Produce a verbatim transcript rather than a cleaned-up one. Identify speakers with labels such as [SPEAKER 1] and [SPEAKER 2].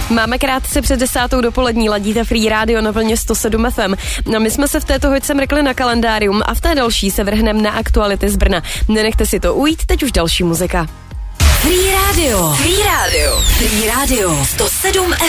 [SPEAKER 1] Máme krátce před desátou dopolední, ladíte Free Radio na vlně sto sedm ef em. No, my jsme se v této hoďce mrkli na kalendárium a v té další se vrhneme na aktuality z Brna. Nenechte si to ujít, teď už další muzika.
[SPEAKER 2] Free Radio. Free Radio. Free Radio. sto sedm